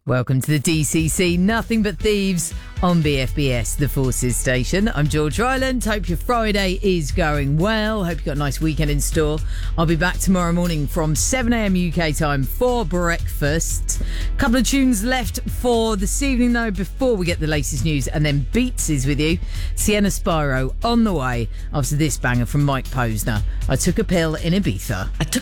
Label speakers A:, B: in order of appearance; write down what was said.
A: Welcome to the DCC Nothing But Thieves on BFBS, the Forces station. I'm George Ryland. Hope your Friday is going well. Hope you've got a nice weekend in store. I'll be back tomorrow morning from 7am UK time for breakfast. Couple of tunes left for this evening though before we get the latest news, and then Beats is with you. Sienna Spyro on the way after this banger from Mike Posner. I took a pill in Ibiza.
B: I took